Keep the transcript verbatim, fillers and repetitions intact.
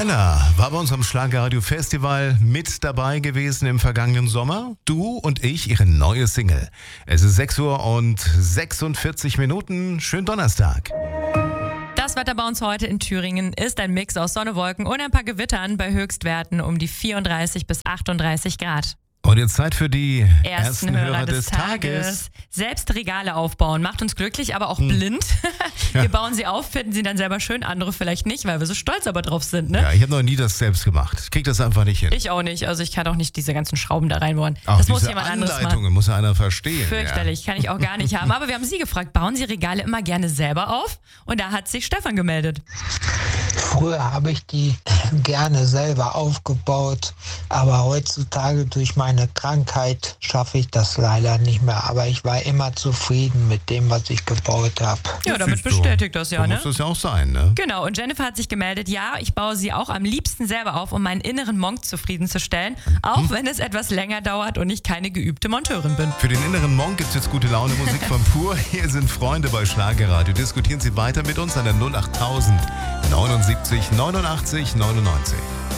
Joanna war bei unserem Schlagerradio-Festival mit dabei gewesen im vergangenen Sommer. Du und ich, ihre neue Single. Es ist sechs Uhr und sechsundvierzig Minuten. Schönen Donnerstag. Das Wetter bei uns heute in Thüringen ist ein Mix aus Sonne, Wolken und ein paar Gewittern bei Höchstwerten um die vierunddreißig bis achtunddreißig Grad. Und jetzt Zeit für die Ersten, ersten Hörer, Hörer des, des Tages. Tages. Selbst Regale aufbauen macht uns glücklich, aber auch Hm. blind. Ja. Wir bauen sie auf, finden sie dann selber schön, andere vielleicht nicht, weil wir so stolz aber drauf sind. Ne? Ja, ich habe noch nie das selbst gemacht. Ich krieg das einfach nicht hin. Ich auch nicht, also ich kann auch nicht diese ganzen Schrauben da reinbohren. Auch Das muss diese jemand anderes machen. Anleitungen muss ja einer verstehen. Fürchterlich, kann ich auch gar nicht haben. Aber wir haben Sie gefragt, bauen Sie Regale immer gerne selber auf? Und da hat sich Stefan gemeldet. Früher habe ich die gerne selber aufgebaut, aber heutzutage durch meine Krankheit schaffe ich das leider nicht mehr. Aber ich war immer zufrieden mit dem, was ich gebaut habe. Ja, damit Siehst du, bestätigt das ja, so ne? muss das ja auch sein, ne? Genau, und Jennifer hat sich gemeldet, ja, ich baue sie auch am liebsten selber auf, um meinen inneren Monk zufriedenzustellen, auch wenn es etwas länger dauert und ich keine geübte Monteurin bin. Für den inneren Monk gibt es jetzt gute Laune Musik von Pur. Hier sind Freunde bei Schlagerradio. Diskutieren Sie weiter mit uns an der null acht null null neunundsiebzig neunundachtzig neunundneunzig.